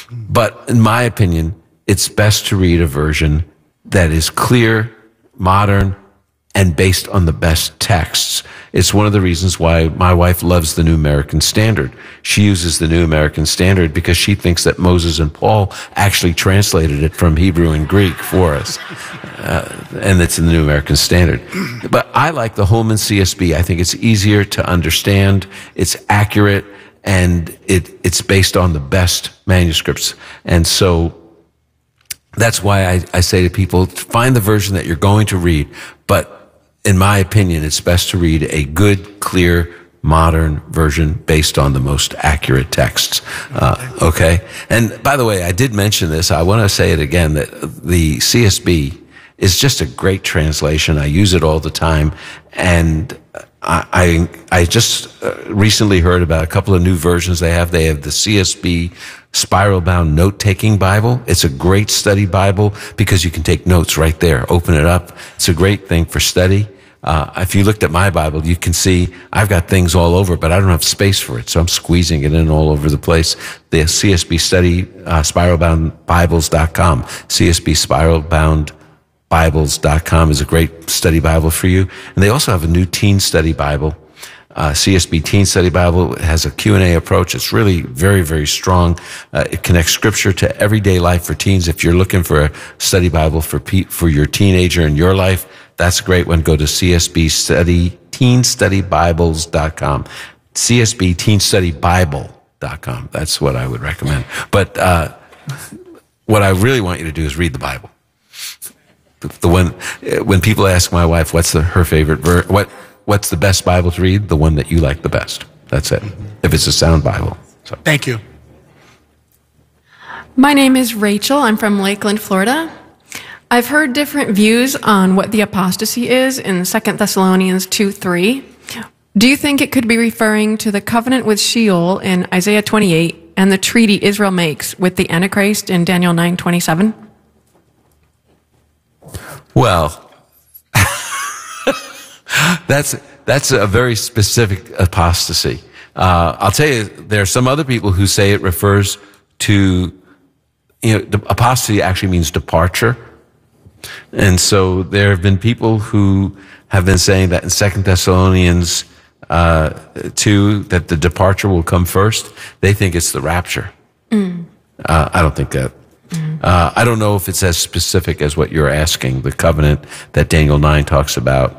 But in my opinion, it's best to read a version that is clear, modern, and based on the best texts. It's one of the reasons why my wife loves the New American Standard. She uses the New American Standard because she thinks that Moses and Paul actually translated it from Hebrew and Greek for us. And it's in the New American Standard. But I like the Holman CSB. I think it's easier to understand, it's accurate, and it's based on the best manuscripts. And so that's why I say to people, find the version that you're going to read, but in my opinion, it's best to read a good, clear, modern version based on the most accurate texts. Okay? And by the way, I did mention this. I want to say it again, that the CSB is just a great translation. I use it all the time. And I just recently heard about a couple of new versions they have. They have the CSB Spiral-Bound Note-Taking Bible. It's a great study Bible because you can take notes right there. Open it up. It's a great thing for study. If you looked at my Bible, you can see I've got things all over, but I don't have space for it, so I'm squeezing it in all over the place. The CSB Study, SpiralBoundBibles.com. CSB SpiralBoundBibles.com is a great study Bible for you. And they also have a new teen study Bible. CSB Teen Study Bible has a Q&A approach. It's really very, very strong. It connects scripture to everyday life for teens. If you're looking for a study Bible for your teenager in your life, that's a great one. Go to CSBTeenStudyBibles.com. CSBTeenStudyBible.com. That's what I would recommend. But what I really want you to do is read the Bible. The one, when people ask my wife what's her favorite verse, what's the best Bible to read, the one that you like the best. That's it. If it's a sound Bible. So. Thank you. My name is Rachel. I'm from Lakeland, Florida. I've heard different views on what the apostasy is in 2 Thessalonians 2:3. Do you think it could be referring to the covenant with Sheol in Isaiah 28 and the treaty Israel makes with the Antichrist in Daniel 9:27? Well, that's a very specific apostasy. I'll tell you, there are some other people who say it refers to, apostasy actually means departure. And so there have been people who have been saying that in 2 Thessalonians 2, that the departure will come first. They think it's the rapture. I don't think that. I don't know if it's as specific as what you're asking, the covenant that Daniel 9 talks about,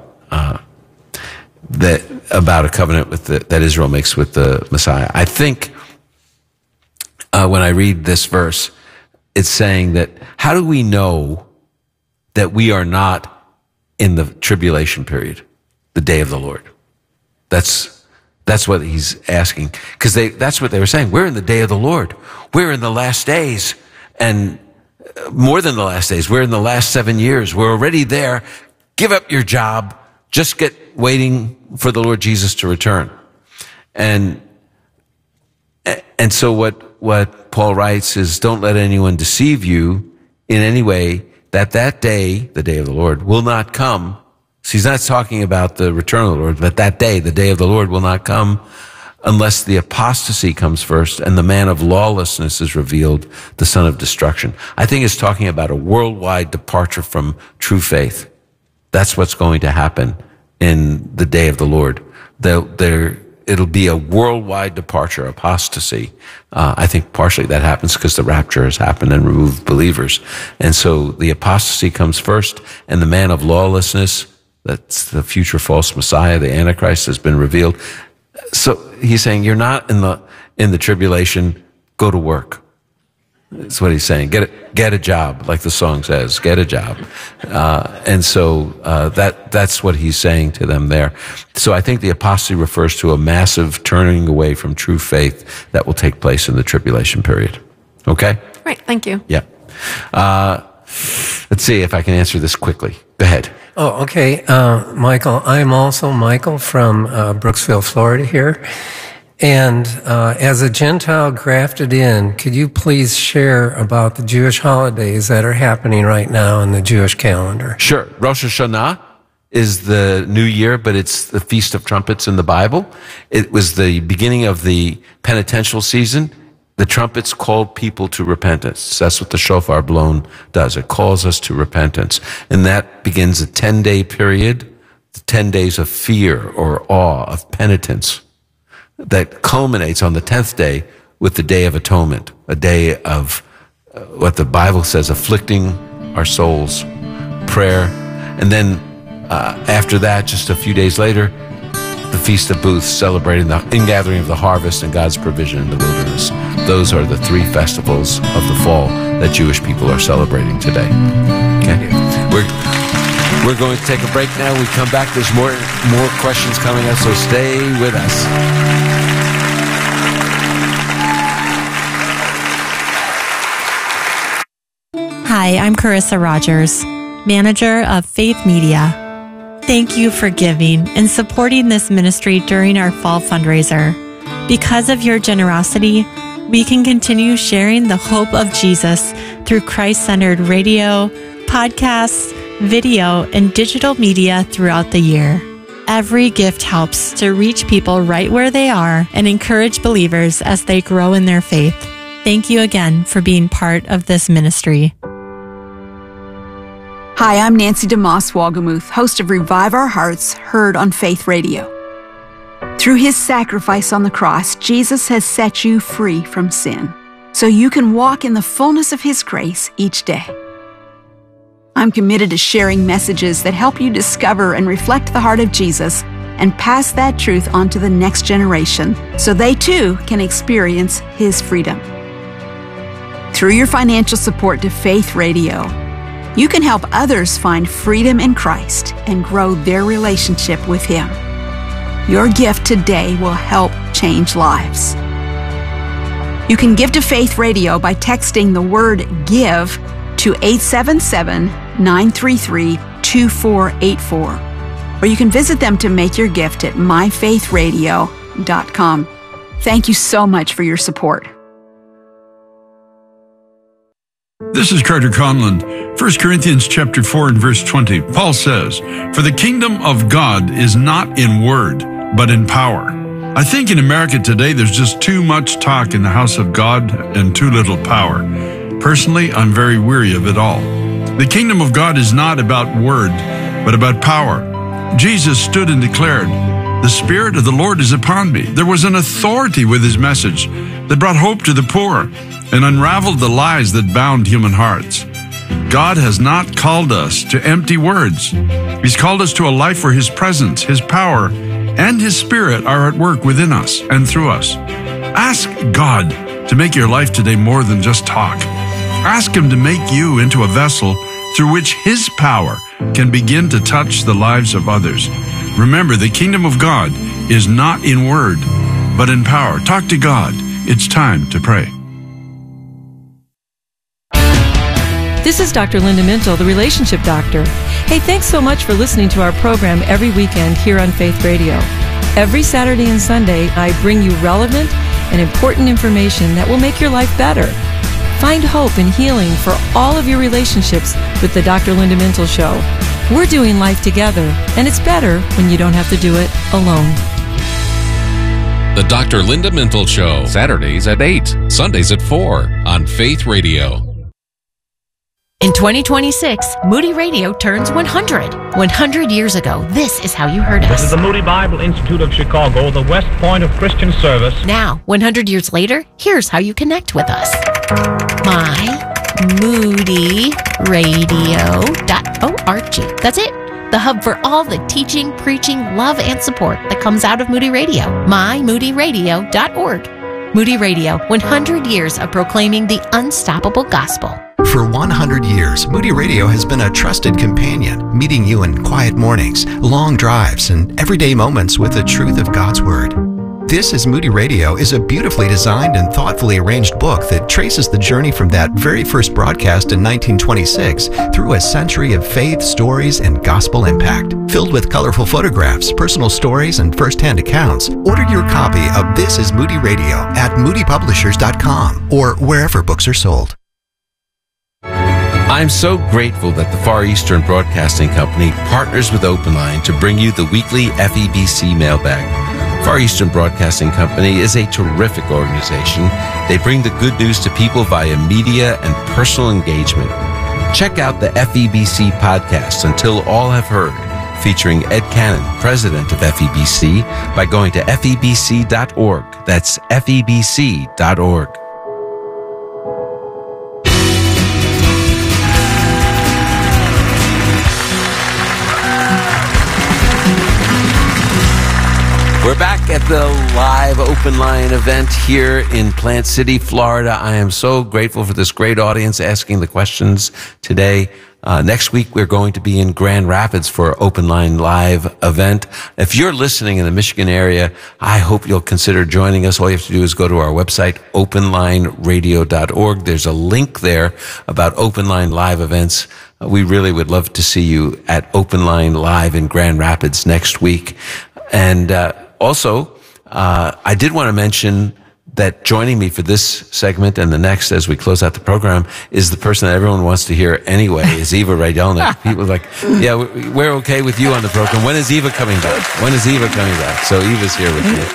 about a covenant that Israel makes with the Messiah. I think when I read this verse, it's saying that how do we know that we are not in the tribulation period, the day of the Lord? That's what he's asking, because that's what they were saying. We're in the day of the Lord. We're in the last days, and more than the last days. We're in the last 7 years. We're already there. Give up your job. Just get waiting for the Lord Jesus to return. And so what Paul writes is, don't let anyone deceive you in any way, that day, the day of the Lord, will not come. So he's not talking about the return of the Lord, but that day, the day of the Lord, will not come unless the apostasy comes first and the man of lawlessness is revealed, the son of destruction. I think it's talking about a worldwide departure from true faith. That's what's going to happen in the day of the Lord. It'll be a worldwide departure, apostasy. I think partially that happens because the rapture has happened and removed believers. And so the apostasy comes first, and the man of lawlessness, that's the future false Messiah, the Antichrist, has been revealed. So he's saying, you're not in the tribulation, go to work. That's what he's saying. Get a job, like the song says, get a job. And so that's what he's saying to them there. So I think the apostasy refers to a massive turning away from true faith that will take place in the tribulation period. Okay? Right, thank you. Yeah. Let's see if I can answer this quickly. Go ahead. Oh, okay. Michael, I'm also Michael from Brooksville, Florida here. And as a Gentile grafted in, could you please share about the Jewish holidays that are happening right now in the Jewish calendar? Sure. Rosh Hashanah is the new year, but it's the Feast of Trumpets in the Bible. It was the beginning of the penitential season. The trumpets called people to repentance. That's what the shofar blown does. It calls us to repentance. And that begins a 10-day period, 10 days of fear or awe, of penitence, that culminates on the 10th day with the Day of Atonement, a day of what the Bible says, afflicting our souls, prayer. And then after that, just a few days later, the Feast of Booths, celebrating the ingathering of the harvest and God's provision in the wilderness. Those are the 3 festivals of the fall that Jewish people are celebrating today. Okay? We're going to take a break now. We come back. There's more questions coming up, so stay with us. Hi, I'm Carissa Rogers, manager of Faith Media. Thank you for giving and supporting this ministry during our fall fundraiser. Because of your generosity, we can continue sharing the hope of Jesus through Christ-centered radio, podcasts, video, and digital media throughout the year. Every gift helps to reach people right where they are and encourage believers as they grow in their faith. Thank you again for being part of this ministry. Hi, I'm Nancy DeMoss Wolgemuth, host of Revive Our Hearts, heard on Faith Radio. Through his sacrifice on the cross, Jesus has set you free from sin, so you can walk in the fullness of his grace each day. I'm committed to sharing messages that help you discover and reflect the heart of Jesus and pass that truth on to the next generation so they too can experience his freedom. Through your financial support to Faith Radio, you can help others find freedom in Christ and grow their relationship with him. Your gift today will help change lives. You can give to Faith Radio by texting the word GIVE to 877-933-2484. Or you can visit them to make your gift at myfaithradio.com. Thank you so much for your support. This is Carter Conlon. 1 Corinthians chapter 4 and verse 20. Paul says, "For the kingdom of God is not in word, but in power." I think in America today there's just too much talk in the house of God and too little power. Personally, I'm very weary of it all. The kingdom of God is not about word, but about power. Jesus stood and declared, "The Spirit of the Lord is upon me." There was an authority with his message that brought hope to the poor and unraveled the lies that bound human hearts. God has not called us to empty words. He's called us to a life where his presence, his power, and his Spirit are at work within us and through us. Ask God to make your life today more than just talk. Ask him to make you into a vessel through which his power can begin to touch the lives of others. Remember, the kingdom of God is not in word, but in power. Talk to God. It's time to pray. This is Dr. Linda Mintle, the Relationship Doctor. Hey, thanks so much for listening to our program every weekend here on Faith Radio. Every Saturday and Sunday, I bring you relevant and important information that will make your life better. Find hope and healing for all of your relationships with the Dr. Linda Mintle Show. We're doing life together, and it's better when you don't have to do it alone. The Dr. Linda Mintle Show, Saturdays at 8, Sundays at 4 on Faith Radio. In 2026, Moody Radio turns 100. 100 years ago, this is how you heard us. This is the Moody Bible Institute of Chicago, the West Point of Christian service. Now, 100 years later, here's how you connect with us. MyMoodyRadio.org. That's it. The hub for all the teaching, preaching, love, and support that comes out of Moody Radio. MyMoodyRadio.org. Moody Radio, 100 years of proclaiming the unstoppable gospel. For 100 years, Moody Radio has been a trusted companion, meeting you in quiet mornings, long drives, and everyday moments with the truth of God's Word. This is Moody Radio is a beautifully designed and thoughtfully arranged book that traces the journey from that very first broadcast in 1926 through a century of faith, stories, and gospel impact. Filled with colorful photographs, personal stories, and first-hand accounts, order your copy of This is Moody Radio at moodypublishers.com or wherever books are sold. I'm so grateful that the Far Eastern Broadcasting Company partners with Open Line to bring you the weekly FEBC mailbag. Far Eastern Broadcasting Company is a terrific organization. They bring the good news to people via media and personal engagement. Check out the FEBC podcast, Until All Have Heard, featuring Ed Cannon, president of FEBC, by going to febc.org. That's febc.org. We're back at the live open line event here in Plant City, Florida. I am so grateful for this great audience asking the questions today. Next week, we're going to be in Grand Rapids for an Open Line Live event. If you're listening in the Michigan area, I hope you'll consider joining us. All you have to do is go to our website, openlineradio.org. There's a link there about Open Line Live events. We really would love to see you at Open Line Live in Grand Rapids next week. And also, I did want to mention that joining me for this segment and the next as we close out the program is the person that everyone wants to hear anyway, is Eva Rydelnik. People are like, yeah, we're okay with you on the program. When is Eva coming back? When is Eva coming back? So Eva's here with me.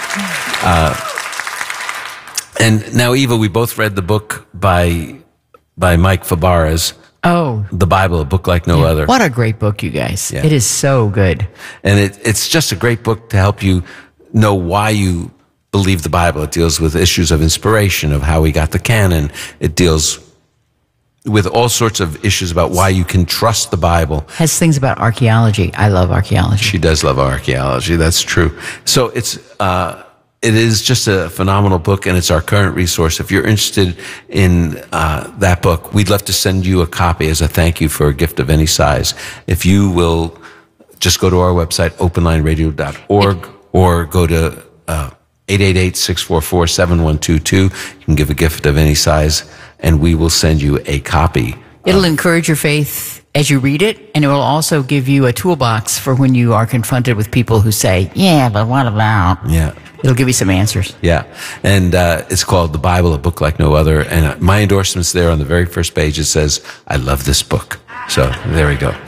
And now, Eva, we both read the book by Mike Fabarez. Oh. The Bible, a book like no other. What a great book, you guys. Yeah. It is so good. And it's just a great book to help you know why you believe the Bible. It deals with issues of inspiration, of how we got the canon. It deals with all sorts of issues about why you can trust the Bible. Has things about archaeology. I love archaeology. She does love archaeology. That's true. So it is just a phenomenal book, and it's our current resource. If you're interested in that book, we'd love to send you a copy as a thank you for a gift of any size. If you will just go to our website, openlineradio.org, or go to 888-644-7122. You can give a gift of any size, and we will send you a copy. It'll encourage your faith as you read it, and it will also give you a toolbox for when you are confronted with people who say, yeah, but what about? Yeah. It'll give you some answers. Yeah. And it's called The Bible, a book like no other. And my endorsement's there on the very first page. It says, I love this book. So there we go.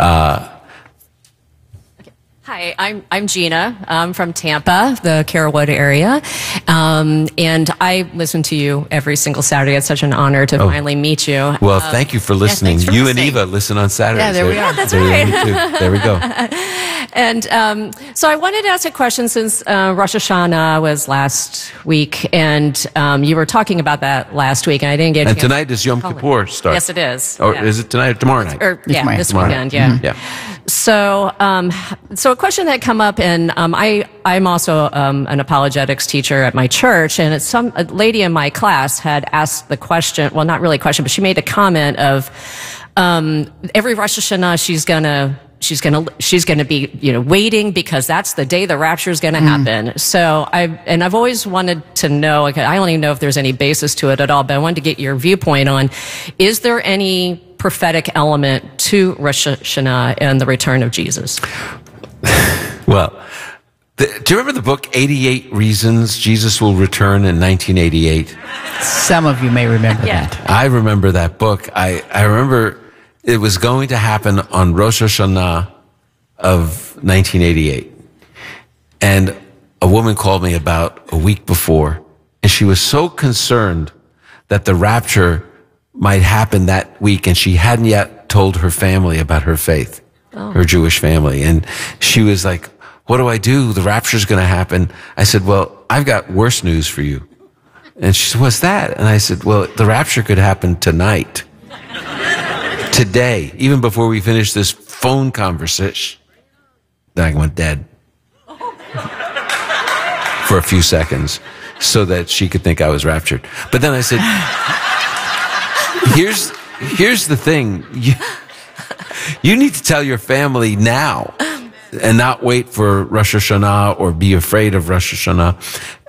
Hi, I'm Gina. I'm from Tampa, the Carrollwood area. And I listen to you every single Saturday. It's such an honor to finally meet you. Well, thank you for listening. Yeah, you and Eva listen on Saturdays. Yeah, there we are. That's right. There we go. And so I wanted to ask a question since Rosh Hashanah was last week, and you were talking about that last week, and I didn't get. And tonight is Yom Kippur start. Yes, it is. Or is it tonight or tomorrow night? This weekend. Yeah. Yeah. So, so a question that come up, and I'm also an apologetics teacher at my church, and a lady in my class had asked the question. Well, not really a question, but she made a comment of every Rosh Hashanah she's gonna be, waiting because that's the day the rapture is gonna happen. So I've always wanted to know, I don't even know if there's any basis to it at all, but I wanted to get your viewpoint on, is there any prophetic element to Rosh Hashanah and the return of Jesus? Well, do you remember the book 88 Reasons Jesus Will Return in 1988? Some of you may remember that. I remember that book. I remember it was going to happen on Rosh Hashanah of 1988. And a woman called me about a week before, and she was so concerned that the rapture might happen that week, and she hadn't yet told her family about her faith, her Jewish family. And she was like, what do I do? The rapture's going to happen. I said, well, I've got worse news for you. And she said, what's that? And I said, well, the rapture could happen tonight. Today, even before we finish this phone conversation. Then I went dead for a few seconds so that she could think I was raptured. But then I said, here's the thing. You need to tell your family now and not wait for Rosh Hashanah or be afraid of Rosh Hashanah.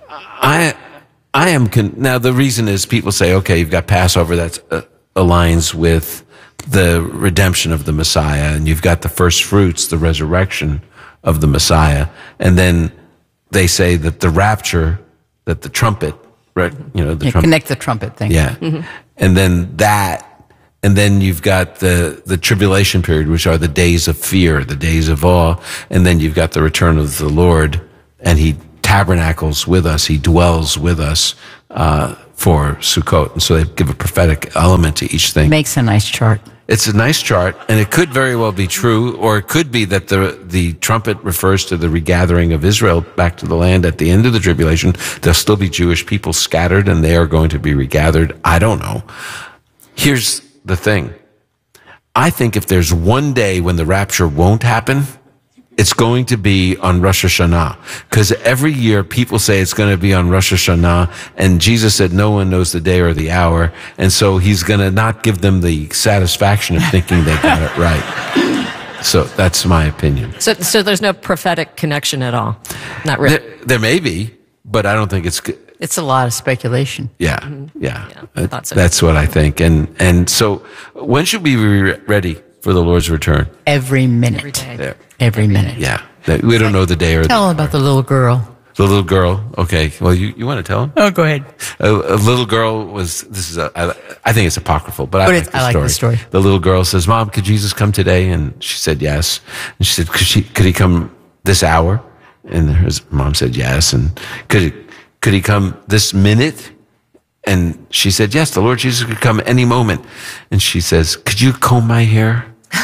Now the reason is people say, okay, you've got Passover that aligns with the redemption of the Messiah, and you've got the first fruits, the resurrection of the Messiah, and then they say that the rapture, that the trumpet, right? Trumpet. Connect the trumpet thing. Yeah. Mm-hmm. And then you've got the tribulation period, which are the days of fear, the days of awe, and then you've got the return of the Lord, and he tabernacles with us. He dwells with us for Sukkot. And so they give a prophetic element to each thing. Makes a nice chart. It's a nice chart, and it could very well be true, or it could be that the trumpet refers to the regathering of Israel back to the land at the end of the tribulation. There'll still be Jewish people scattered, and they are going to be regathered. I don't know. Here's the thing. I think if there's one day when the rapture won't happen, it's going to be on Rosh Hashanah. Because every year people say it's going to be on Rosh Hashanah, and Jesus said no one knows the day or the hour, and so he's going to not give them the satisfaction of thinking they got it right. So that's my opinion. So there's no prophetic connection at all? Not really? There may be, but I don't think it's... It's a lot of speculation. Yeah, Mm-hmm. yeah. I thought so. That's what I think. And so when should we be ready for the Lord's return? Every minute. Every day. There. Every minute. Yeah. We don't know the day or the Tell hour. them about the little girl. The little girl. Okay. Well, you want to tell him? Oh, go ahead. A little girl was, I think it's apocryphal, but I like the story. The little girl says, Mom, could Jesus come today? And she said, yes. And she said, could he come this hour? And her mom said, yes. And could he come this minute? And she said, yes, the Lord Jesus could come any moment. And she says, could you comb my hair?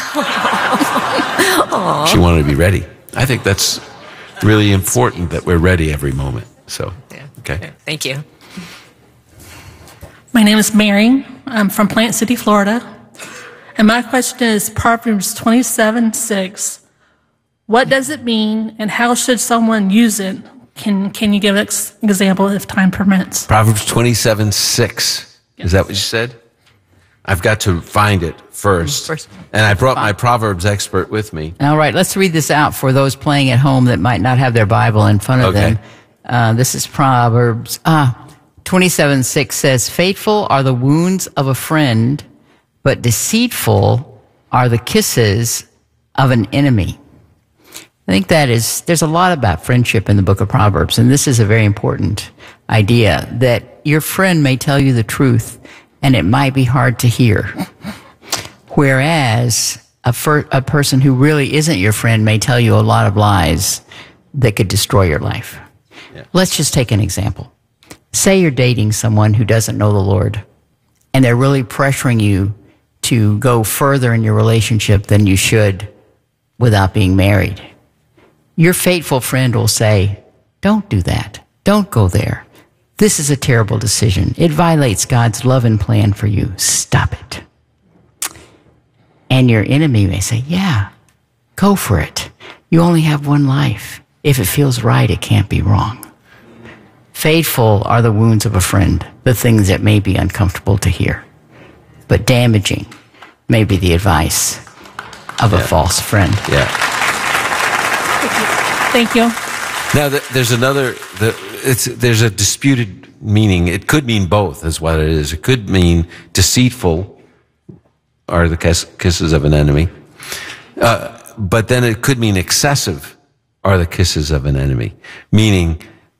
She wanted to be ready. I think that's really important that we're ready every moment. So, okay. Thank you. My name is Mary. I'm from Plant City, Florida. And my question is Proverbs 27:6. What does it mean, and how should someone use it? Can you give an example if time permits? Proverbs 27:6. Is that what you said? I've got to find it first. And I brought my Proverbs expert with me. All right, let's read this out for those playing at home that might not have their Bible in front of them. This is Proverbs 27:6 says, faithful are the wounds of a friend, but deceitful are the kisses of an enemy. I think there's a lot about friendship in the book of Proverbs, and this is a very important idea, that your friend may tell you the truth, and it might be hard to hear. Whereas a person who really isn't your friend may tell you a lot of lies that could destroy your life. Yeah. Let's just take an example. Say you're dating someone who doesn't know the Lord, and they're really pressuring you to go further in your relationship than you should without being married. Your faithful friend will say, don't do that. Don't go there. This is a terrible decision. It violates God's love and plan for you. Stop it. And your enemy may say, yeah, go for it. You only have one life. If it feels right, it can't be wrong. Faithful are the wounds of a friend, the things that may be uncomfortable to hear. But damaging may be the advice of a false friend. Yeah. Thank you. Now, there's there's a disputed meaning. It could mean both, is what it is. It could mean deceitful are the kisses of an enemy. But then it could mean excessive are the kisses of an enemy. Meaning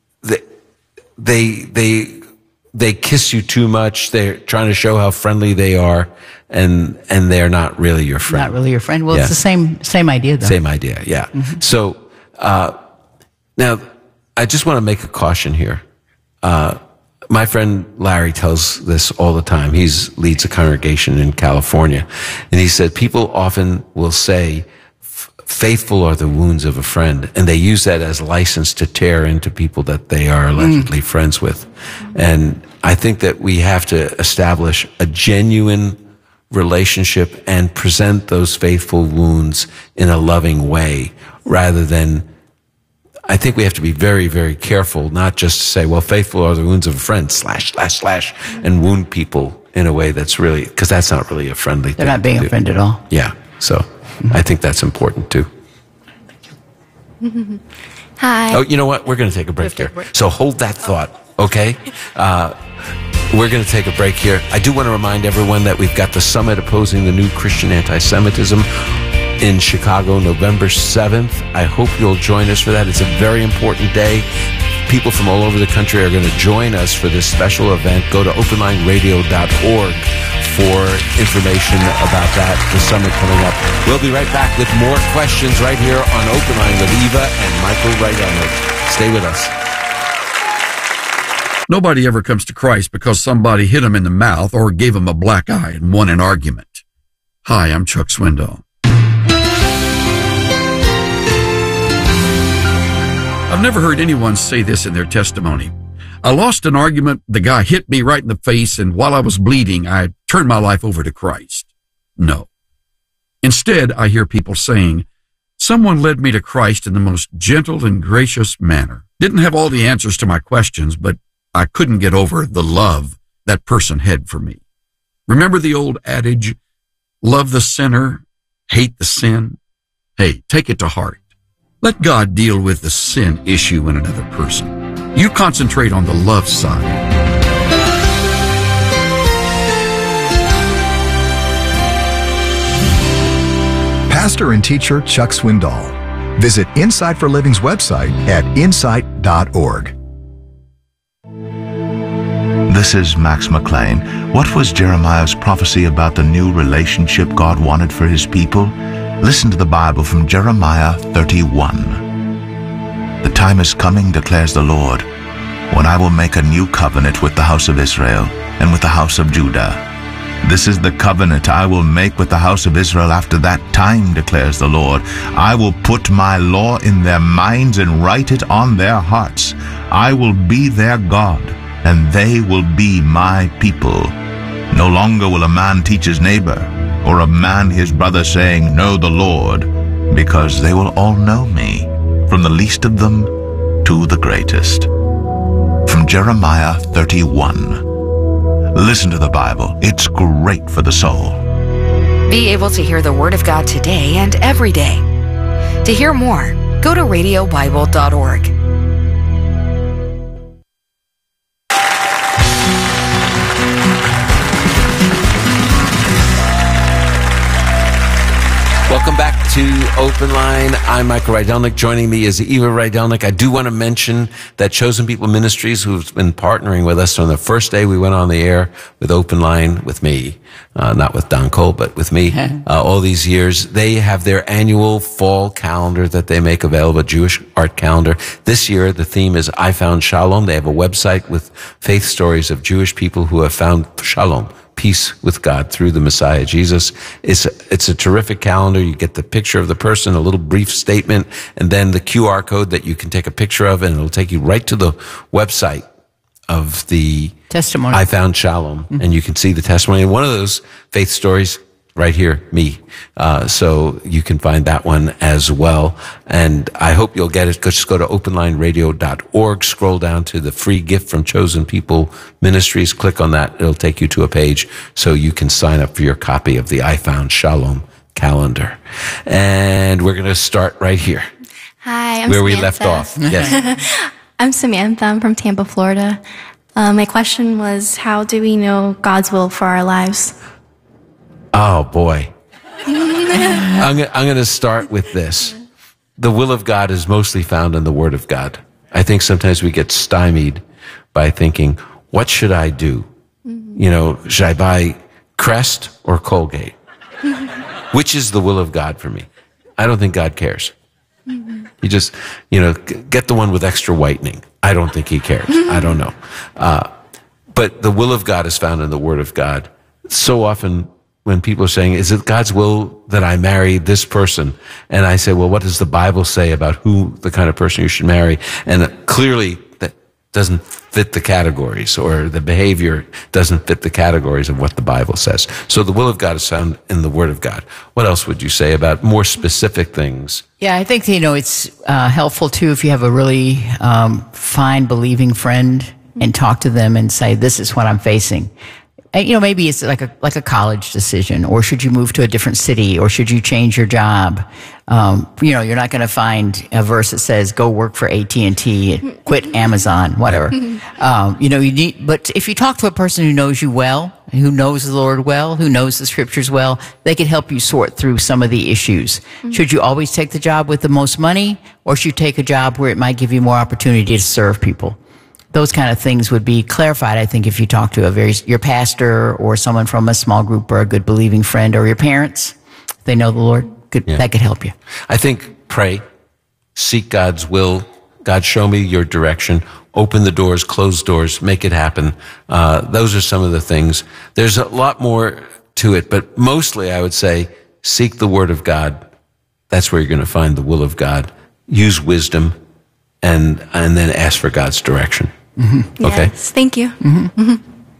they kiss you too much. They're trying to show how friendly they are, and they're not really your friend. Not really your friend. Well, it's the same idea, though. Same idea, yeah. Mm-hmm. So now I just want to make a caution here. My friend Larry tells this all the time. He leads a congregation in California, and he said people often will say, faithful are the wounds of a friend, and they use that as license to tear into people that they are allegedly friends with. And I think that we have to establish a genuine relationship and present those faithful wounds in a loving way, rather than, I think we have to be very, very careful not just to say, well, faithful are the wounds of a friend, / and wound people in a way that's really, because that's not really a friendly thing. They're not being a friend at all. Yeah, so I think that's important too. Hi. Oh, you know what? We're going to take a break here. So hold that thought, okay? We're going to take a break here. I do want to remind everyone that we've got the Summit Opposing the New Christian Anti-Semitism in Chicago, November 7th. I hope you'll join us for that. It's a very important day. People from all over the country are going to join us for this special event. Go to openmindradio.org for information about that, the summit coming up. We'll be right back with more questions right here on Open Line with Eva and Michael Wright. Stay with us. Nobody ever comes to Christ because somebody hit him in the mouth or gave him a black eye and won an argument. Hi, I'm Chuck Swindoll. I've never heard anyone say this in their testimony. I lost an argument, the guy hit me right in the face, and while I was bleeding, I turned my life over to Christ. No. Instead, I hear people saying, someone led me to Christ in the most gentle and gracious manner. Didn't have all the answers to my questions, but I couldn't get over the love that person had for me. Remember the old adage, love the sinner, hate the sin? Hey, take it to heart. Let God deal with the sin issue in another person. You concentrate on the love side. Pastor and teacher Chuck Swindoll. Visit Insight for Living's website at insight.org. This is Max McLean. What was Jeremiah's prophecy about the new relationship God wanted for his people? Listen to the Bible from Jeremiah 31. The time is coming, declares the Lord, when I will make a new covenant with the house of Israel and with the house of Judah. This is the covenant I will make with the house of Israel after that time, declares the Lord. I will put my law in their minds and write it on their hearts. I will be their God, and they will be my people. No longer will a man teach his neighbor, or a man his brother, saying, know the Lord, because they will all know me, from the least of them to the greatest. From Jeremiah 31. Listen to the Bible. It's great for the soul. Be able to hear the Word of God today and every day. To hear more, go to radiobible.org. Welcome back to Open Line. I'm Michael Rydelnik. Joining me is Eva Rydelnik. I do want to mention that Chosen People Ministries, who've been partnering with us on the first day we went on the air with Open Line, with me, not with Don Cole, but with me, all these years. They have their annual fall calendar that they make available, a Jewish art calendar. This year, the theme is I Found Shalom. They have a website with faith stories of Jewish people who have found Shalom, peace with God through the Messiah Jesus. It's a terrific calendar. You get the picture of the person, a little brief statement, and then the QR code that you can take a picture of, and it'll take you right to the website of the testimony. I Found Shalom, and you can see the testimony. And one of those faith stories right here, me. So you can find that one as well. And I hope you'll get it. Just go to openlineradio.org, scroll down to the free gift from Chosen People Ministries. Click on that. It'll take you to a page so you can sign up for your copy of the I Found Shalom calendar. And we're going to start right here. Hi, I'm where Samantha. We left off. Yes. I'm Samantha. I'm from Tampa, Florida. My question was, how do we know God's will for our lives? Oh, boy. I'm going to start with this. The will of God is mostly found in the Word of God. I think sometimes we get stymied by thinking, what should I do? You know, should I buy Crest or Colgate? Which is the will of God for me? I don't think God cares. You just, get the one with extra whitening. I don't think he cares. I don't know. But the will of God is found in the Word of God. So often, when people are saying, is it God's will that I marry this person? And I say, well, what does the Bible say about who the kind of person you should marry? And clearly that doesn't fit the categories, or the behavior doesn't fit the categories of what the Bible says. So the will of God is found in the Word of God. What else would you say about more specific things? Yeah, I think, it's helpful too if you have a really fine, believing friend and talk to them and say, this is what I'm facing. Maybe it's like a college decision, or should you move to a different city, or should you change your job? You're not going to find a verse that says go work for AT&T, quit Amazon, whatever. But if you talk to a person who knows you well, who knows the Lord well, who knows the Scriptures well, they can help you sort through some of the issues. Should you always take the job with the most money, or should you take a job where it might give you more opportunity to serve people? Those kind of things would be clarified, I think, if you talk to your pastor or someone from a small group or a good believing friend, or your parents, if they know the Lord. That could help you. I think pray, seek God's will. God, show me your direction. Open the doors, close doors, make it happen. Those are some of the things. There's a lot more to it, but mostly I would say seek the Word of God. That's where you're going to find the will of God. Use wisdom and then ask for God's direction. Mm-hmm. Okay? Yes, thank you. Mm-hmm.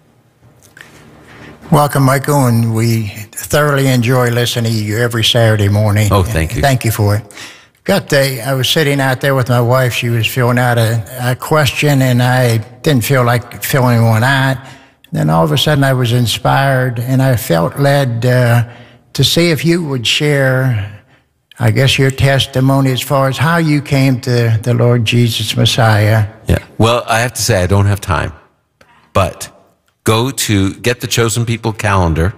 Welcome, Michael, and we thoroughly enjoy listening to you every Saturday morning. Oh, thank you. Thank you for it. I was sitting out there with my wife. She was filling out a question, and I didn't feel like filling one out. Then all of a sudden I was inspired, and I felt led to see if you would share, I guess, your testimony as far as how you came to the Lord Jesus Messiah. Yeah. Well, I have to say I don't have time, but get the Chosen People calendar,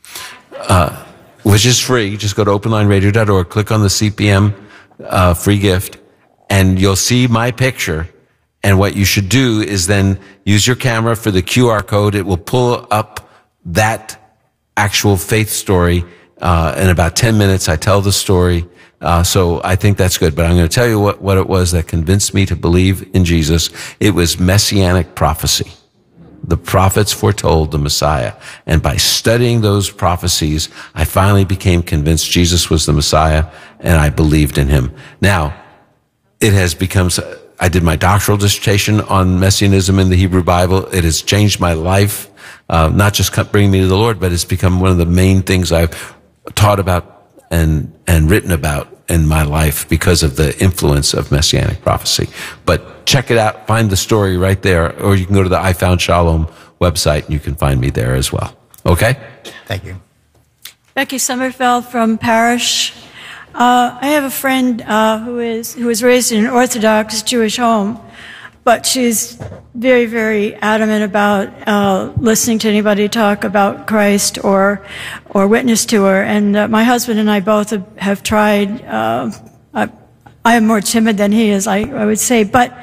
which is free. Just go to openlineradio.org, click on the CPM free gift, and you'll see my picture. And what you should do is then use your camera for the QR code. It will pull up that actual faith story. In about 10 minutes, I tell the story. So I think that's good. But I'm going to tell you what it was that convinced me to believe in Jesus. It was messianic prophecy. The prophets foretold the Messiah. And by studying those prophecies, I finally became convinced Jesus was the Messiah, and I believed in him. Now, it has become... I did my doctoral dissertation on Messianism in the Hebrew Bible. It has changed my life, not just bringing me to the Lord, but it's become one of the main things I've taught about and written about in my life because of the influence of Messianic prophecy. But check it out. Find the story right there, or you can go to the I Found Shalom website, and you can find me there as well. Okay? Thank you. Becky Sommerfeld from Parish. I have a friend who was raised in an Orthodox Jewish home, but she's very, very adamant about listening to anybody talk about Christ or witness to her. And my husband and I both have tried. I am more timid than he is, I would say, but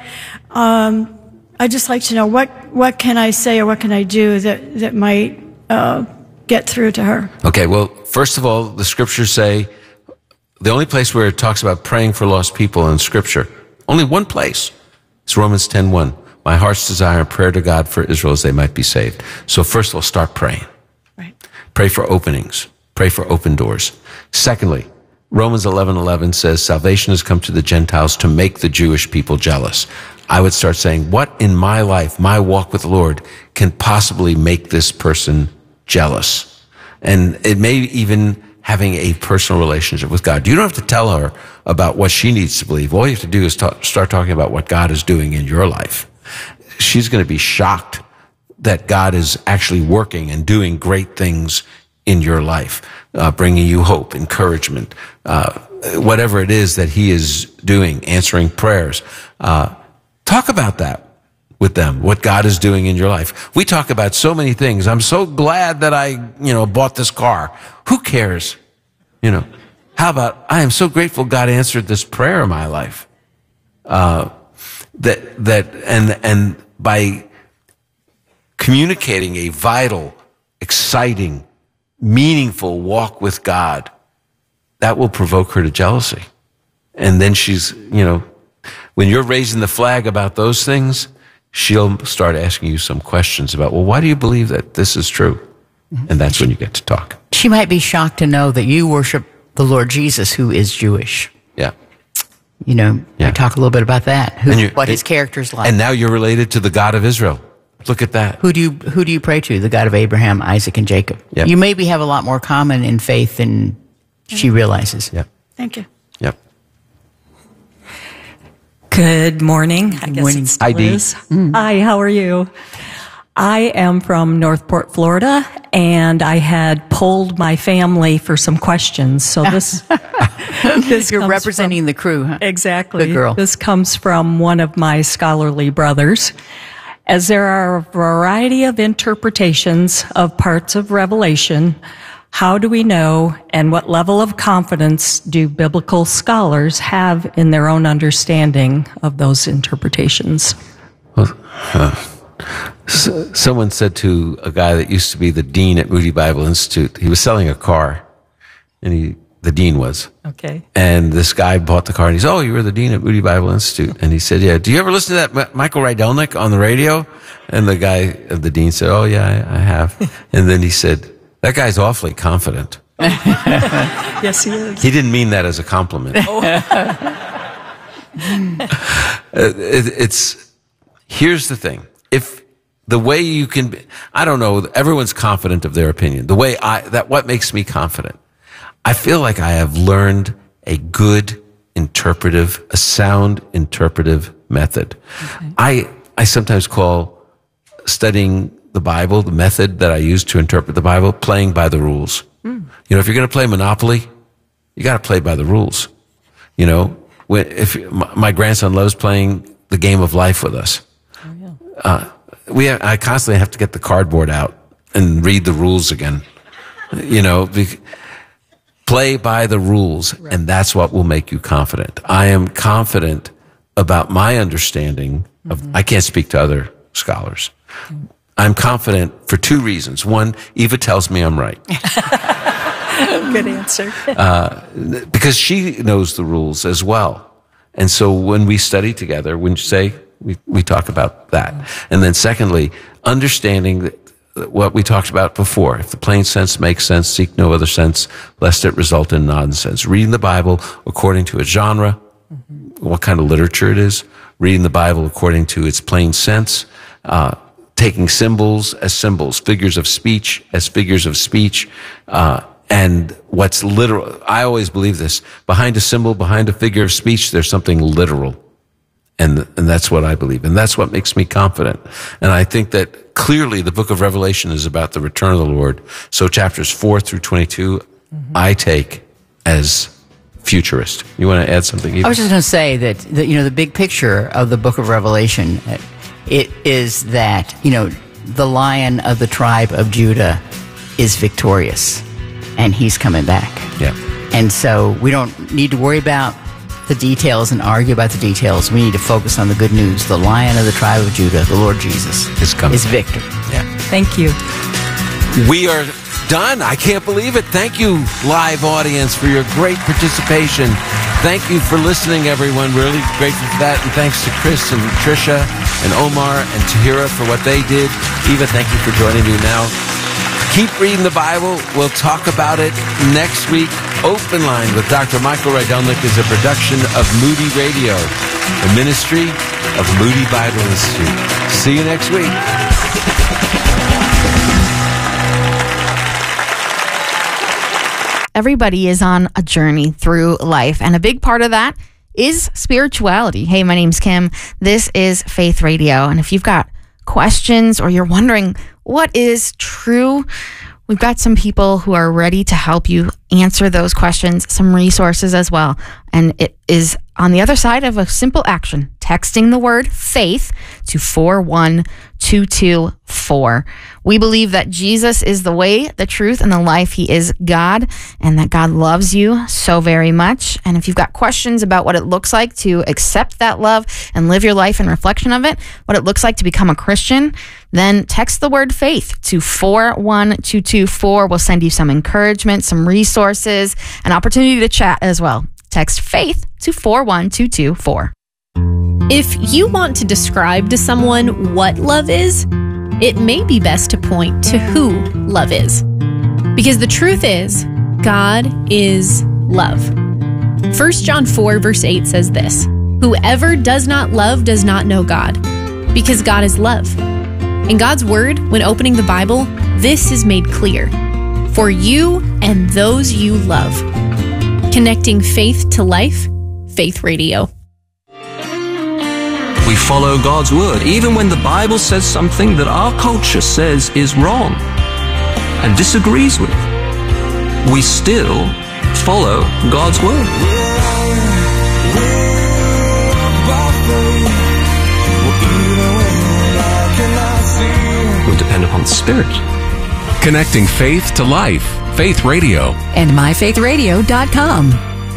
I'd just like to know what can I say or what can I do that might get through to her. Okay. Well, first of all, the scriptures say. The only place where it talks about praying for lost people in Scripture, only one place, is Romans 10:1. My heart's desire and prayer to God for Israel is they might be saved. So first of all, start praying. Right. Pray for openings. Pray for open doors. Secondly, Romans 11:11 says salvation has come to the Gentiles to make the Jewish people jealous. I would start saying, what in my life, my walk with the Lord, can possibly make this person jealous? And it may even having a personal relationship with God. You don't have to tell her about what she needs to believe. All you have to do is start talking about what God is doing in your life. She's going to be shocked that God is actually working and doing great things in your life, bringing you hope, encouragement, whatever it is that he is doing, answering prayers. Talk about that with them, what God is doing in your life. We talk about so many things. I'm so glad that I, bought this car. Who cares? How about, I am so grateful God answered this prayer in my life. And by communicating a vital, exciting, meaningful walk with God, that will provoke her to jealousy. And then she's, when you're raising the flag about those things, she'll start asking you some questions about, well, why do you believe that this is true? And that's when you get to talk. She might be shocked to know that you worship the Lord Jesus, who is Jewish. Yeah. We talk a little bit about that, what his character's like. And now you're related to the God of Israel. Look at that. Who do you pray to? The God of Abraham, Isaac, and Jacob. Yep. You maybe have a lot more common in faith than she realizes. Yep. Thank you. Yep. Good morning. I guess it's Hi, Dee. Liz. Hi, how are you? I am from Northport, Florida, and I had polled my family for some questions. So this You're representing the crew, huh? Exactly. Good girl. This comes from one of my scholarly brothers. As there are a variety of interpretations of parts of Revelation, how do we know and what level of confidence do biblical scholars have in their own understanding of those interpretations? Someone said to a guy that used to be the dean at Moody Bible Institute, he was selling a car, and he the dean was. Okay. And this guy bought the card. And he said, "Oh, you were the dean at Moody Bible Institute." And he said, "Yeah. Do you ever listen to that Michael Rydelnik on the radio?" And the dean said, "Oh, yeah, I have." And then he said, "That guy's awfully confident." Yes, he is. He didn't mean that as a compliment. Here's the thing. If the way you can be, I don't know, everyone's confident of their opinion. The way what makes me confident. I feel like I have learned a sound interpretive method. Okay. I sometimes call studying the Bible, the method that I use to interpret the Bible, playing by the rules. You know, if you're going to play Monopoly, you got to play by the rules. You know, my grandson loves playing the game of life with us. Oh, yeah. I constantly have to get the cardboard out and read the rules again. You know, play by the rules, right. And that's what will make you confident. I am confident about my understanding of, I can't speak to other scholars. I'm confident for two reasons. One, Eva tells me I'm right. Good answer. Because she knows the rules as well. And so when we study together, wouldn't you say, we talk about that. And then secondly, understanding what we talked about before. If the plain sense makes sense, seek no other sense, lest it result in nonsense. Reading the Bible according to its genre, what kind of literature it is. Reading the Bible according to its plain sense. Taking symbols as symbols, figures of speech as figures of speech, and what's literal. I always believe this. Behind a symbol, behind a figure of speech, there's something literal. And that's what I believe. And that's what makes me confident. And I think that clearly the book of Revelation is about the return of the Lord. So chapters 4 through 22, I take as futurist. You want to add something, Eva? I was just going to say that, the big picture of the book of Revelation, it is that, the Lion of the tribe of Judah is victorious, and he's coming back. Yeah. And so we don't need to worry about the details and argue about the details. We need to focus on the good news. The Lion of the tribe of Judah, the Lord Jesus, is victor. Yeah. Thank you. We are done. I can't believe it. Thank you, live audience, for your great participation. Thank you for listening, everyone. Really grateful for that. And thanks to Chris and Tricia and Omar and Tahira for what they did. Eva, thank you for joining me now. Keep reading the Bible. We'll talk about it next week. Open Line with Dr. Michael Rydelnik is a production of Moody Radio, the ministry of Moody Bible Institute. See you next week. Everybody is on a journey through life, and a big part of that is spirituality. Hey, my name's Kim. This is Faith Radio, and if you've got questions or you're wondering what is true, we've got some people who are ready to help you answer those questions, some resources as well. And it is on the other side of a simple action, texting the word faith to 41224. We believe that Jesus is the way, the truth, and the life. He is God, and that God loves you so very much. And if you've got questions about what it looks like to accept that love and live your life in reflection of it, what it looks like to become a Christian, then text the word faith to 41224. We'll send you some encouragement, some resources, an opportunity to chat as well. Text faith to 41224. If you want to describe to someone what love is, it may be best to point to who love is. Because the truth is, God is love. 1 John 4 verse 8 says this, "Whoever does not love does not know God, because God is love." In God's word, when opening the Bible, this is made clear. For you and those you love. Connecting faith to life, Faith Radio. We follow God's word, even when the Bible says something that our culture says is wrong and disagrees with. We still follow God's word. We depend upon the Spirit. Connecting faith to life, Faith Radio. And myfaithradio.com.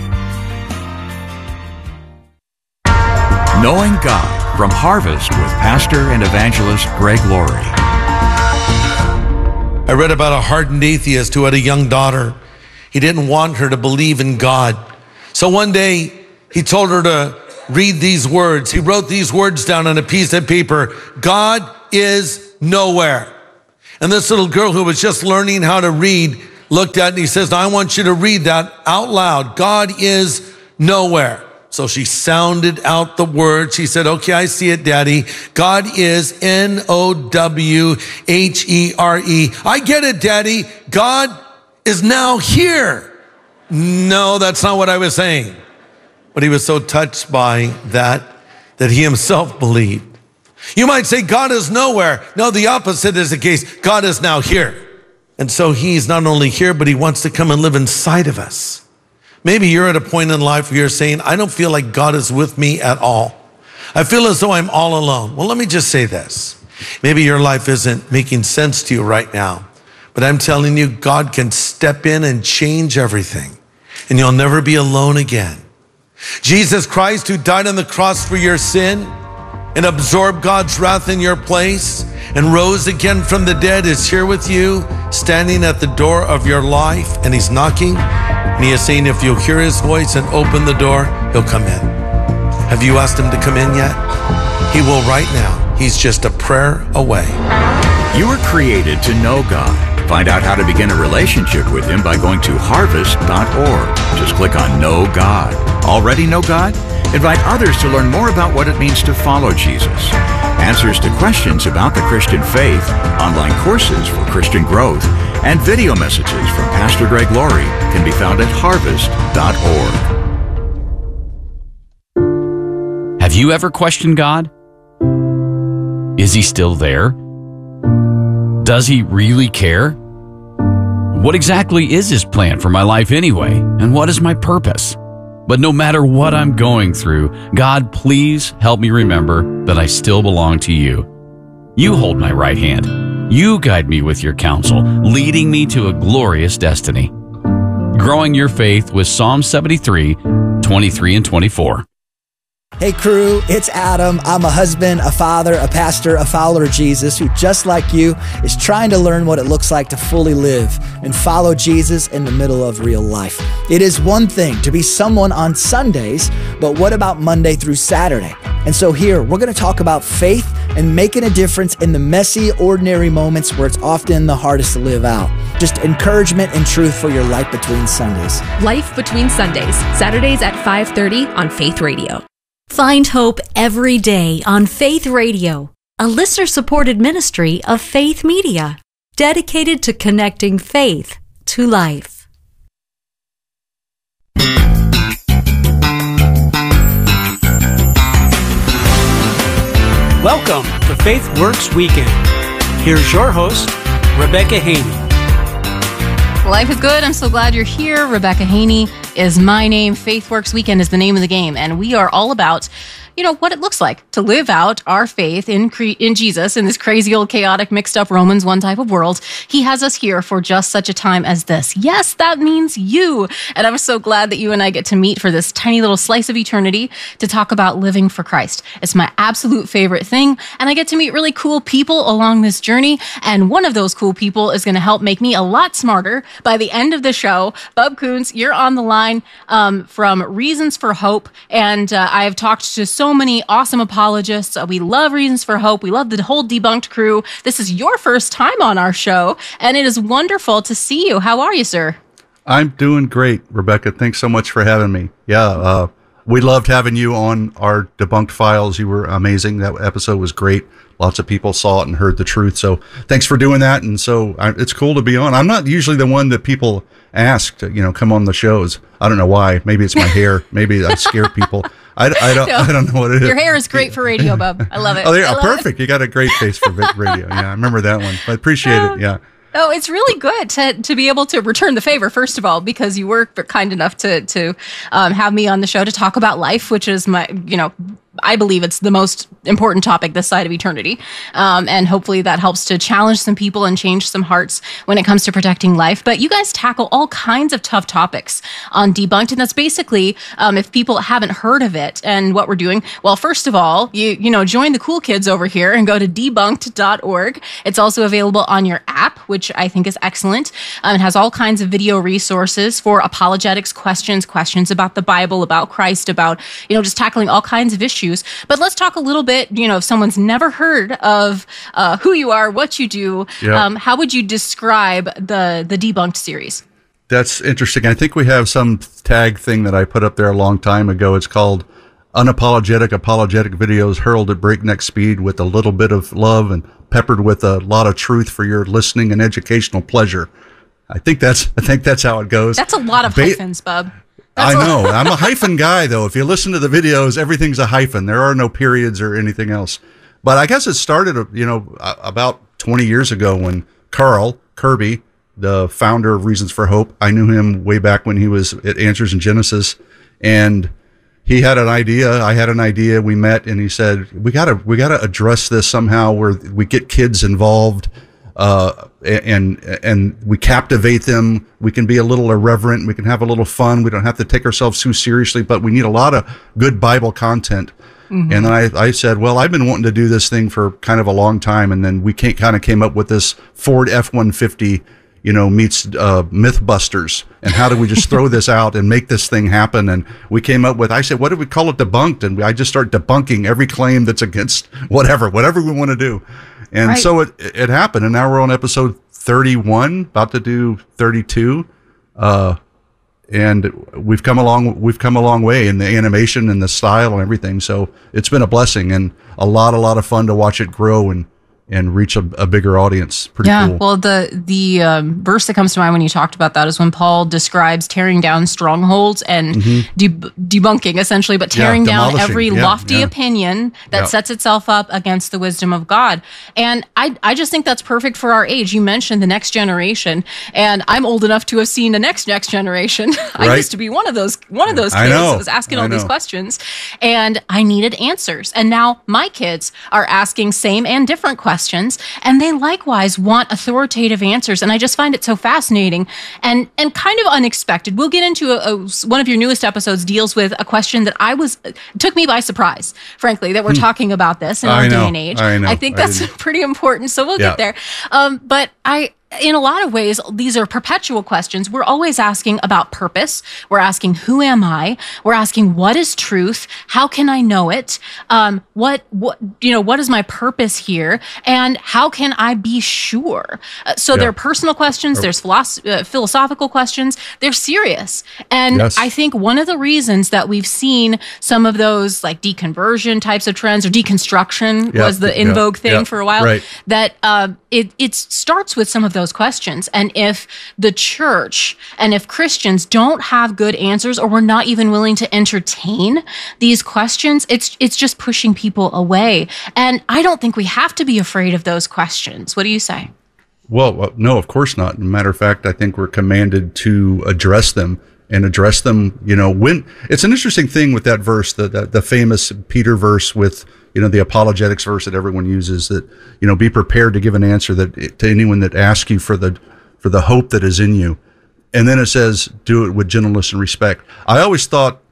Knowing God from Harvest with Pastor and Evangelist Greg Laurie. I read about a hardened atheist who had a young daughter. He didn't want her to believe in God. So one day he told her to read these words. He wrote these words down on a piece of paper. God is nowhere. And this little girl who was just learning how to read looked at it and he says, I want you to read that out loud. God is nowhere. So she sounded out the word. She said, okay, I see it, Daddy. God is Nowhere. I get it, Daddy. God is now here. No, that's not what I was saying. But he was so touched by that he himself believed. You might say God is nowhere. No, the opposite is the case. God is now here. And so he's not only here, but he wants to come and live inside of us. Maybe you're at a point in life where you're saying, I don't feel like God is with me at all. I feel as though I'm all alone. Well, let me just say this. Maybe your life isn't making sense to you right now, but I'm telling you, God can step in and change everything, and you'll never be alone again. Jesus Christ, who died on the cross for your sin and absorbed God's wrath in your place and rose again from the dead, is here with you, standing at the door of your life, and he's knocking, and he is saying, if you'll hear his voice and open the door, he'll come in. Have you asked him to come in yet? He will right now. He's just a prayer away. You were created to know God. Find out how to begin a relationship with him by going to harvest.org. Just click on Know God. Already know God? Invite others to learn more about what it means to follow Jesus. Answers to questions about the Christian faith, online courses for Christian growth, and video messages from Pastor Greg Laurie can be found at harvest.org. Have you ever questioned God? Is he still there? Does he really care? What exactly is his plan for my life anyway? And what is my purpose? But no matter what I'm going through, God, please help me remember that I still belong to you. You hold my right hand. You guide me with your counsel, leading me to a glorious destiny. Growing your faith with Psalm 73, 23 and 24. Hey crew, it's Adam. I'm a husband, a father, a pastor, a follower of Jesus who, just like you, is trying to learn what it looks like to fully live and follow Jesus in the middle of real life. It is one thing to be someone on Sundays, but what about Monday through Saturday? And so here, we're going to talk about faith and making a difference in the messy, ordinary moments where it's often the hardest to live out. Just encouragement and truth for your life between Sundays. Life Between Sundays, Saturdays at 5:30 on Faith Radio. Find hope every day on Faith Radio, a listener-supported ministry of Faith Media, dedicated to connecting faith to life. Welcome to Faith Works Weekend. Here's your host, Rebecca Haney. Life is good. I'm so glad you're here. Rebecca Haney is my name. Faith Works Weekend is the name of the game. And we are all about, what it looks like to live out our faith in Jesus in this crazy old chaotic mixed up Romans 1 type of world. He has us here for just such a time as this. Yes, that means you. And I'm so glad that you and I get to meet for this tiny little slice of eternity to talk about living for Christ. It's my absolute favorite thing. And I get to meet really cool people along this journey. And one of those cool people is going to help make me a lot smarter by the end of the show. Bub Kuntz, you're on the line from Reasons for Hope. And I have talked to so many awesome apologists. We love Reasons for Hope. We love the whole Debunked crew. This is your first time on our show, and it is wonderful to see you. How are you, sir? I'm doing great, Rebecca. Thanks so much for having me. Yeah, we loved having you on our Debunked Files. You were amazing. That episode was great. Lots of people saw it and heard the truth. So thanks for doing that. And so it's cool to be on. I'm not usually the one that people ask to, come on the shows. I don't know why. Maybe it's my hair. Maybe I scare people. I don't know what it is. Your hair is great for radio, Bub. I love it. Oh, perfect. You got a great face for radio. Yeah, I remember that one. I appreciate it. Yeah. Oh, it's really good to be able to return the favor, first of all, because you were kind enough to have me on the show to talk about life, which is my, I believe it's the most important topic this side of eternity. And hopefully that helps to challenge some people and change some hearts when it comes to protecting life. But you guys tackle all kinds of tough topics on Debunked. And that's basically, if people haven't heard of it and what we're doing, well, first of all, you know, join the cool kids over here and go to debunked.org. It's also available on your app, which I think is excellent. It has all kinds of video resources for apologetics questions about the Bible, about Christ, about, you know, just tackling all kinds of issues. But let's talk a little bit, you know, if someone's never heard of who you are, what you do, how would you describe the Debunked series? That's interesting. I think we have some tag thing that I put up there a long time ago. It's called Unapologetic Apologetic Videos Hurled at Breakneck Speed with a little bit of love and peppered with a lot of truth for your listening and educational pleasure. I think that's how it goes. That's a lot of hyphens, Bub. I know. I'm a hyphen guy, though. If you listen to the videos, everything's a hyphen. There are no periods or anything else. But I guess it started, you know, about 20 years ago when Carl Kirby, the founder of Reasons for Hope, I knew him way back when he was at Answers in Genesis, and he had an idea. I had an idea. We met, and he said, "We gotta address this somehow, where we get kids involved." And we captivate them. We can be a little irreverent. We can have a little fun. We don't have to take ourselves too seriously, but we need a lot of good Bible content. Mm-hmm. And then I said, well, I've been wanting to do this thing for kind of a long time. And then we kind of came up with this Ford F-150, you know, meets Mythbusters. And how do we just throw this out and make this thing happen? And we came up with, I said, what do we call it? Debunked. And I just start debunking every claim that's against whatever we want to do. And so it happened. And now we're on episode 31, about to do 32. And we've come a long way in the animation and the style and everything. So it's been a blessing and a lot of fun to watch it grow and reach a bigger audience. Pretty cool. Well, the verse that comes to mind when you talked about that is when Paul describes tearing down strongholds and debunking, essentially, but tearing down every lofty opinion that sets itself up against the wisdom of God. And I just think that's perfect for our age. You mentioned the next generation, and I'm old enough to have seen the next generation. I used to be one of those kids that was asking all these questions, and I needed answers. And now my kids are asking same and different questions, and they likewise want authoritative answers. And I just find it so fascinating and kind of unexpected. We'll get into one of your newest episodes deals with a question that took me by surprise, frankly, that we're talking about this in our day and age. I think that's pretty important. So we'll get there. But in a lot of ways, these are perpetual questions. We're always asking about purpose. We're asking, who am I? We're asking, what is truth? How can I know it? What is my purpose here? And how can I be sure? So there are personal questions. There's philosophical questions. They're serious. And I think one of the reasons that we've seen some of those like deconversion types of trends, or deconstruction was the in vogue thing for a while, that it starts with some of those questions. And if the church and if Christians don't have good answers, or we're not even willing to entertain these questions, it's just pushing people away. And I don't think we have to be afraid of those questions. What do you say? Well, no, of course not. As a matter of fact, I think we're commanded to address them. You know, when it's an interesting thing with that verse, the famous Peter verse with, you know, the apologetics verse that everyone uses, that, you know, be prepared to give an answer to anyone that asks you for the hope that is in you. And then it says, do it with gentleness and respect. I always thought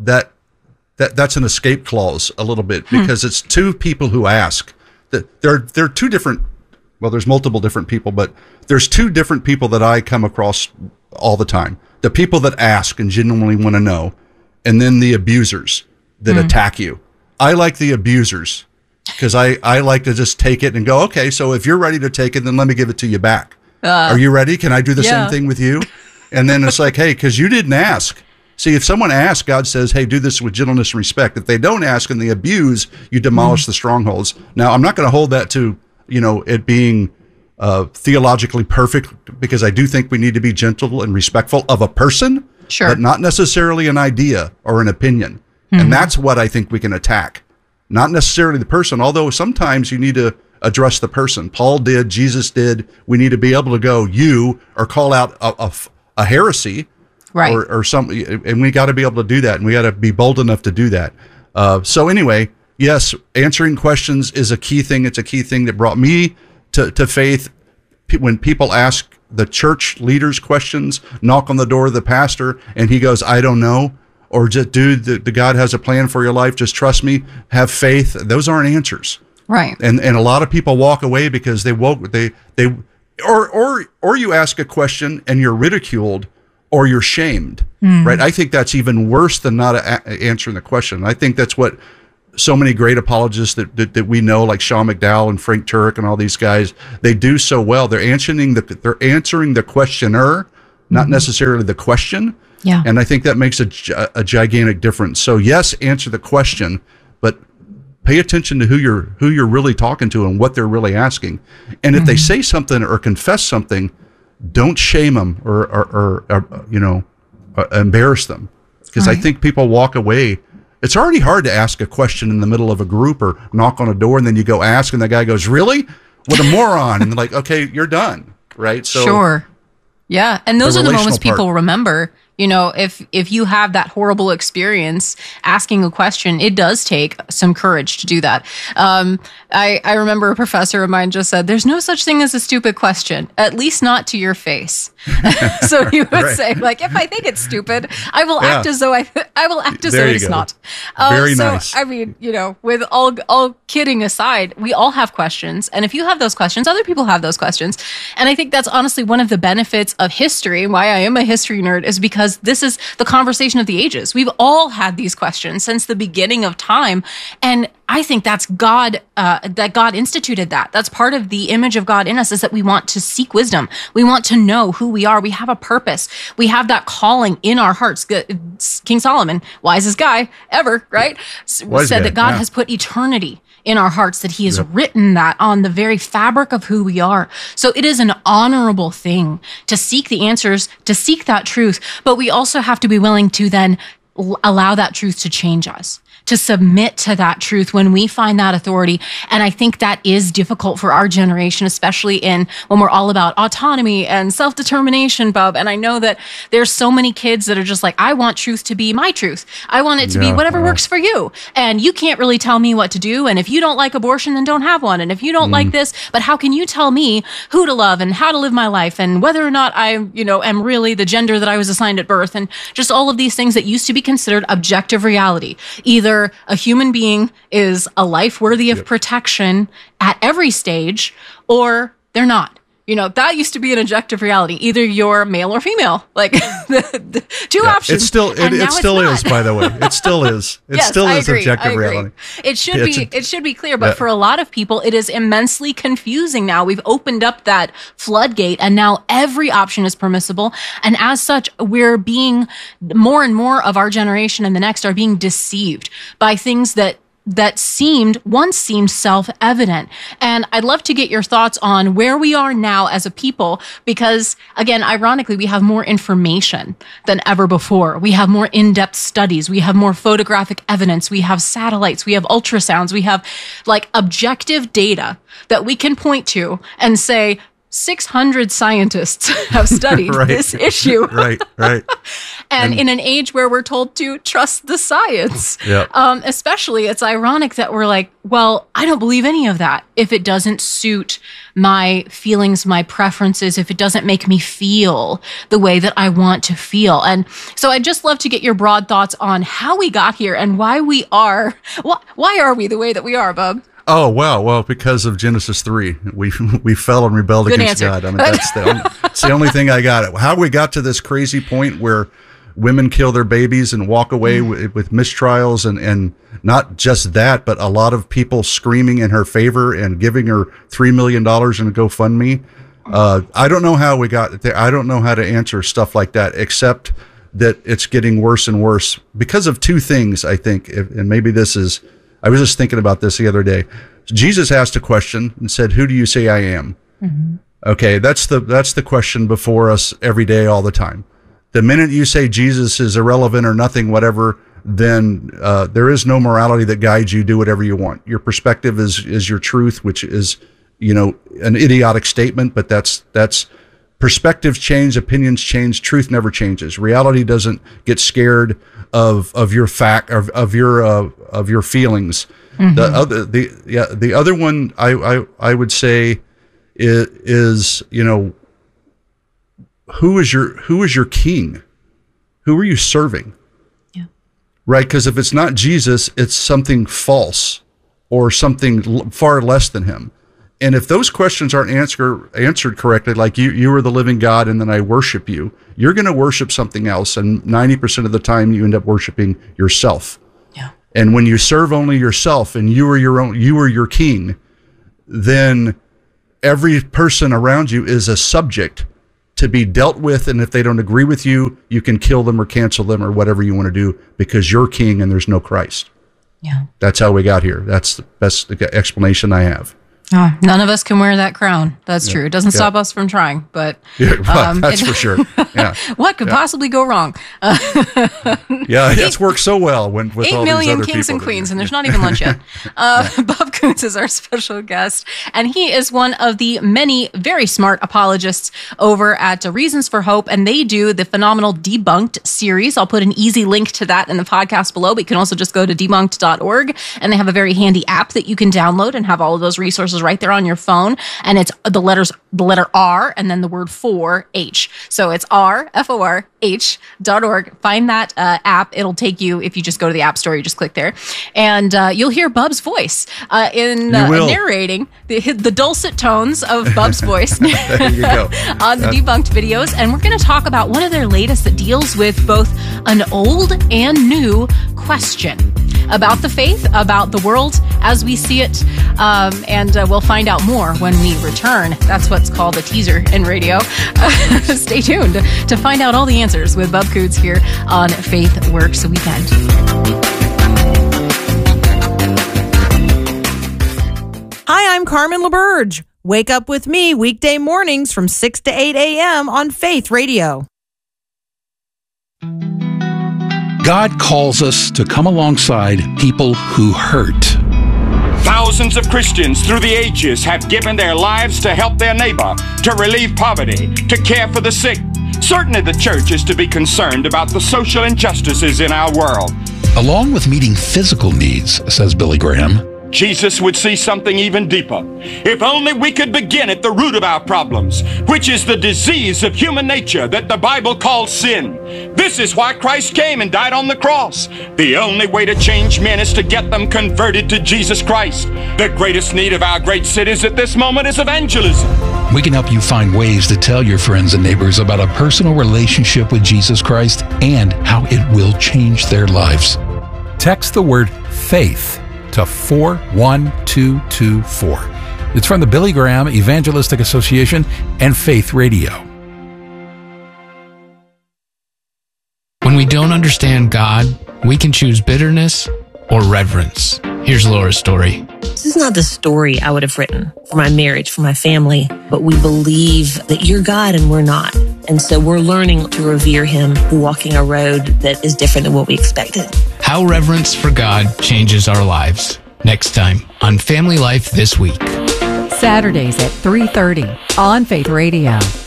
that's an escape clause a little bit, because it's two people who ask. That there are two different, well, there's multiple different people, but there's two different people that I come across all the time. The people that ask and genuinely want to know, and then the abusers that attack you. I like the abusers, because I like to just take it and go, okay, so if you're ready to take it, then let me give it to you back. Are you ready? Can I do the same thing with you? And then it's like, hey, because you didn't ask. See, if someone asks, God says, hey, do this with gentleness and respect. If they don't ask and they abuse, you demolish the strongholds. Now, I'm not going to hold that to, you know, it being theologically perfect, because I do think we need to be gentle and respectful of a person, but not necessarily an idea or an opinion. And that's what I think we can attack, not necessarily the person, although sometimes you need to address the person. Paul did, Jesus did. We need to be able to go, you, or call out a heresy, or something, and we got to be able to do that, and we got to be bold enough to do that. So anyway, yes, answering questions is a key thing. It's a key thing that brought me to faith. When people ask the church leaders questions, knock on the door of the pastor, and he goes, I don't know, or just, dude, the God has a plan for your life. Just trust me, have faith. Those aren't answers. Right. And a lot of people walk away because or you ask a question and you're ridiculed or you're shamed, right? I think that's even worse than not answering the question. I think that's what so many great apologists that we know, like Sean McDowell and Frank Turek and all these guys, they do so well. They're answering the questioner, not necessarily the question. Yeah. And I think that makes a gigantic difference. So yes, answer the question, but pay attention to who you're really talking to and what they're really asking. And if they say something or confess something, don't shame them or embarrass them, because I think people walk away. It's already hard to ask a question in the middle of a group or knock on a door, and then you go ask, and the guy goes, "Really? What a moron!" And they're like, "Okay, you're done." Right? So sure. Yeah, and those are the moments relational people remember. You know, if you have that horrible experience asking a question, it does take some courage to do that. I remember a professor of mine just said, "There's no such thing as a stupid question, at least not to your face." So he would say, like, if I think it's stupid, I will act as though it's not. Very nice. I mean, you know, with all kidding aside, we all have questions, and if you have those questions, other people have those questions, and I think that's honestly one of the benefits of history. Why I am a history nerd is because this is the conversation of the ages. We've all had these questions since the beginning of time, and I think that's God, that God instituted that. That's part of the image of God in us, is that we want to seek wisdom. We want to know who we are. We have a purpose. We have that calling in our hearts. King Solomon, wisest guy ever, right? Said that God has put eternity in our hearts, that he has written that on the very fabric of who we are. So it is an honorable thing to seek the answers, to seek that truth, but we also have to be willing to then allow that truth to change us, to submit to that truth when we find that authority. And I think that is difficult for our generation, especially when we're all about autonomy and self-determination, Bub. And I know that there's so many kids that are just like, I want truth to be my truth. I want it to be whatever works for you. And you can't really tell me what to do. And if you don't like abortion, then don't have one. And if you don't like this, but how can you tell me who to love and how to live my life and whether or not I, am really the gender that I was assigned at birth, and just all of these things that used to be considered objective reality. Either a human being is a life worthy of protection at every stage, or they're not. That used to be an objective reality. Either you're male or female, like the two options. It still is, by the way. It still is. It still is objective reality. It should be clear, but for a lot of people, it is immensely confusing now. We've opened up that floodgate, and now every option is permissible. And as such, we're being, more and more of our generation and the next are being deceived by things that once seemed self-evident. And I'd love to get your thoughts on where we are now as a people, because again, ironically, we have more information than ever before. We have more in-depth studies. We have more photographic evidence. We have satellites. We have ultrasounds. We have like objective data that we can point to and say, 600 scientists have studied this issue. Right. And in an age where we're told to trust the science, especially, it's ironic that we're like, well, I don't believe any of that if it doesn't suit my feelings, my preferences, if it doesn't make me feel the way that I want to feel. And so I'd just love to get your broad thoughts on how we got here and why are we the way that we are, Bub? Oh, wow. Well, because of Genesis 3, we fell and rebelled against God. I mean, that's the only thing I got. How we got to this crazy point where women kill their babies and walk away with mistrials, and not just that, but a lot of people screaming in her favor and giving her $3 million in a GoFundMe. I don't know how we got there. I don't know how to answer stuff like that, except that it's getting worse and worse because of two things, I think. And maybe this is, I was just thinking about this the other day. Jesus asked a question and said, "Who do you say I am?" Mm-hmm. Okay, that's the question before us every day, all the time. The minute you say Jesus is irrelevant or nothing, whatever, then there is no morality that guides you. Do whatever you want. Your perspective is your truth, which is, an idiotic statement, but that's perspectives change, opinions change, truth never changes. Reality doesn't get scared of your fact, of your feelings. The other one I would say is who is your king? Who are you serving? Yeah. Right? Because if it's not Jesus, it's something false or something far less than him. And if those questions aren't answered correctly, like you are the living God and then I worship you, you're going to worship something else. And 90% of the time you end up worshiping yourself. Yeah. And when you serve only yourself and you are your king, then every person around you is a subject to be dealt with. And if they don't agree with you, you can kill them or cancel them or whatever you want to do because you're king and there's no Christ. Yeah. That's how we got here. That's the best explanation I have. Oh, none of us can wear that crown. That's true. It doesn't stop us from trying, but that's for sure. Yeah. What could possibly go wrong? It's worked so well with 8 all million these other kings people and queens, and there's not even lunch yet. Bob Kuntz is our special guest, and he is one of the many very smart apologists over at Reasons for Hope, and they do the phenomenal Debunked series. I'll put an easy link to that in the podcast below, but you can also just go to debunked.org, and they have a very handy app that you can download and have all of those resources right there on your phone, and it's the letter R and then the word for H. So it's RFORH.org. Find that app. It'll take you, if you just go to the App Store, you just click there, and you'll hear Bub's voice in narrating the dulcet tones of Bub's voice on the Debunked videos. And we're going to talk about one of their latest that deals with both an old and new question about the faith, about the world as we see it, and we'll find out more when we return. That's what's called a teaser in radio. Stay tuned to find out all the answers with Bub Kuntz here on Faith Works Weekend. Hi, I'm Carmen LaBerge. Wake up with me weekday mornings from 6 to 8 a.m. on Faith Radio. God calls us to come alongside people who hurt. Thousands of Christians through the ages have given their lives to help their neighbor, to relieve poverty, to care for the sick. Certainly the church is to be concerned about the social injustices in our world. Along with meeting physical needs, says Billy Graham, Jesus would see something even deeper. If only we could begin at the root of our problems, which is the disease of human nature that the Bible calls sin. This is why Christ came and died on the cross. The only way to change men is to get them converted to Jesus Christ. The greatest need of our great cities at this moment is evangelism. We can help you find ways to tell your friends and neighbors about a personal relationship with Jesus Christ and how it will change their lives. Text the word FAITH to 41224. It's from the Billy Graham Evangelistic Association and Faith Radio. When we don't understand God, we can choose bitterness or reverence. Here's Laura's story. This is not the story I would have written for my marriage, for my family, but we believe that you're God and we're not. And so we're learning to revere him, walking a road that is different than what we expected. How reverence for God changes our lives. Next time on Family Life This Week. Saturdays at 3:30 on Faith Radio.